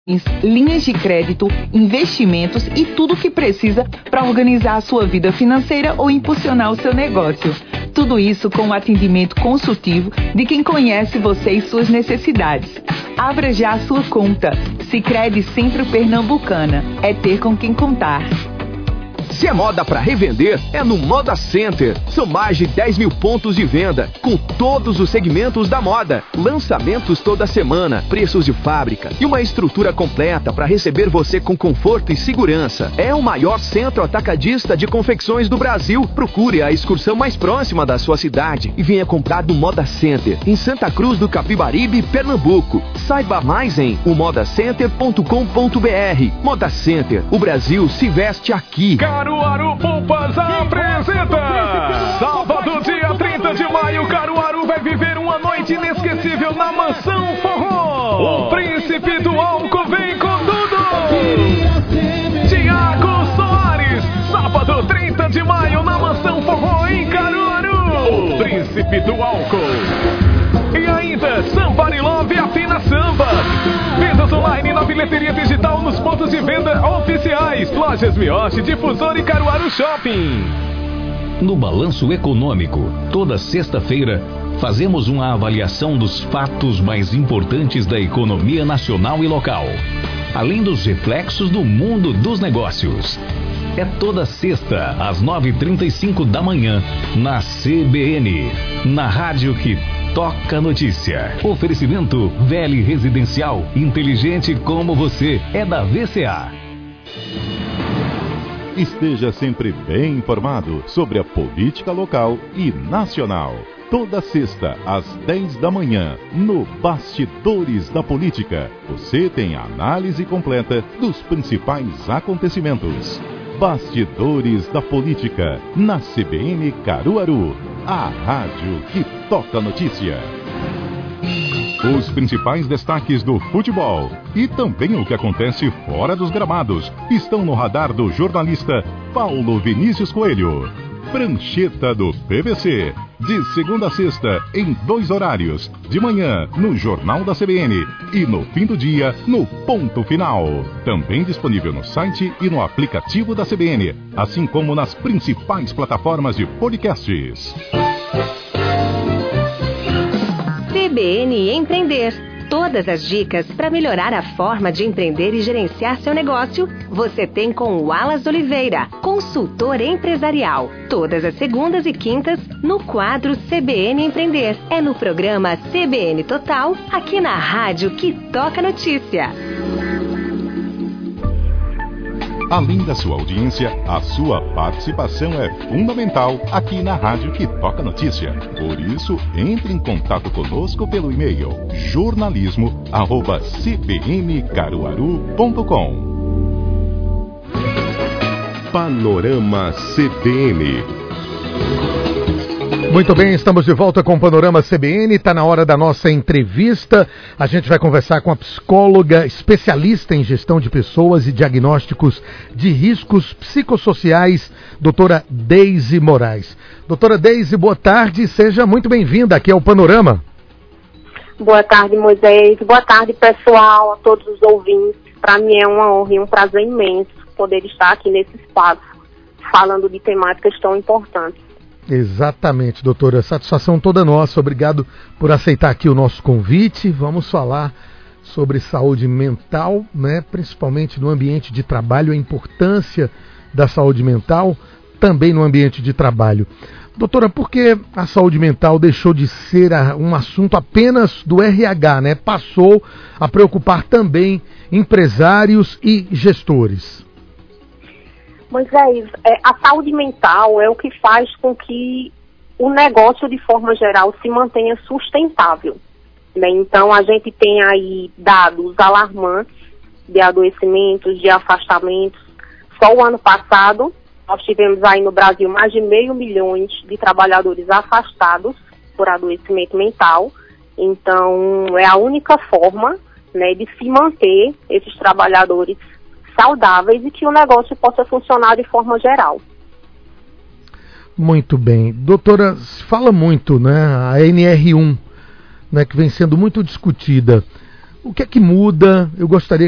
linhas de crédito, investimentos e tudo o que precisa para organizar a sua vida financeira ou impulsionar o seu negócio. Tudo isso com um atendimento consultivo de quem conhece você e suas necessidades. Abra já a sua conta. Sicredi Centro Pernambucana. É ter com quem contar. Se é moda para revender, é no Moda Center. São mais de 10 mil pontos de venda, com todos os segmentos da moda. Lançamentos toda semana, preços de fábrica e uma estrutura completa para receber você com conforto e segurança. É o maior centro atacadista de confecções do Brasil. Procure a excursão mais próxima da sua cidade e venha comprar do Moda Center, em Santa Cruz do Capibaribe, Pernambuco. Saiba mais em omodacenter.com.br. Moda Center, o Brasil se veste aqui. Caruaru Poupas apresenta! Sábado, dia 30 de maio, Caruaru vai viver uma noite inesquecível na Mansão Forró. O príncipe do álcool vem com tudo! Tiago Soares, sábado 30 de maio na Mansão Forró em Caruaru. O príncipe do álcool. E ainda, Somebody Love Afina Samba. Vendas online na bilheteria digital nos pontos de venda oficiais. Lojas Mioche, Difusor e Caruaru Shopping. No Balanço Econômico, toda sexta-feira, fazemos uma avaliação dos fatos mais importantes da economia nacional e local, além dos reflexos do mundo dos negócios. É toda sexta, às 9h35 da manhã, na CBN, na rádio que toca notícia. Oferecimento Vele Residencial, inteligente como você, é da VCA. Esteja sempre bem informado sobre a política local e nacional. Toda sexta, às 10 da manhã, no Bastidores da Política, você tem a análise completa dos principais acontecimentos. Bastidores da Política, na CBN Caruaru, a rádio que toca notícia. Os principais destaques do futebol e também o que acontece fora dos gramados estão no radar do jornalista Paulo Vinícius Coelho. Prancheta do PVC, de segunda a sexta, em 2 horários, de manhã no Jornal da CBN e no fim do dia no Ponto Final. Também disponível no site e no aplicativo da CBN, assim como nas principais plataformas de podcasts. CBN Empreender. Todas as dicas para melhorar a forma de empreender e gerenciar seu negócio, você tem com o Wallace Oliveira, consultor empresarial. Todas as segundas e quintas, no quadro CBN Empreender. É no programa CBN Total, aqui na rádio que toca notícia. Além da sua audiência, a sua participação é fundamental aqui na Rádio que Toca Notícia. Por isso, entre em contato conosco pelo e-mail jornalismo@cbncaruaru.com. Panorama CBN. Muito bem, estamos de volta com o Panorama CBN, está na hora da nossa entrevista. A gente vai conversar com a psicóloga especialista em gestão de pessoas e diagnósticos de riscos psicossociais, doutora Deise Moraes. Doutora Deise, boa tarde, seja muito bem-vinda aqui ao Panorama. Boa tarde, Moisés, boa tarde, pessoal, a todos os ouvintes. Para mim é uma honra e um prazer imenso poder estar aqui nesse espaço, falando de temáticas tão importantes. Exatamente, doutora. Satisfação toda nossa. Obrigado por aceitar aqui o nosso convite. Vamos falar sobre saúde mental, né? Principalmente no ambiente de trabalho, a importância da saúde mental também no ambiente de trabalho. Doutora, por que a saúde mental deixou de ser um assunto apenas do RH, né? Passou a preocupar também empresários e gestores? Moisés, a saúde mental é o que faz com que o negócio, de forma geral, se mantenha sustentável, né? Então, a gente tem aí dados alarmantes de adoecimentos, de afastamentos. Só o ano passado, nós tivemos aí no Brasil mais de 500 mil de trabalhadores afastados por adoecimento mental. Então, é a única forma, né, de se manter esses trabalhadores saudáveis e que o negócio possa funcionar de forma geral. Muito bem. Doutora, se fala muito, né, a NR1, né, que vem sendo muito discutida. O que é que muda? Eu gostaria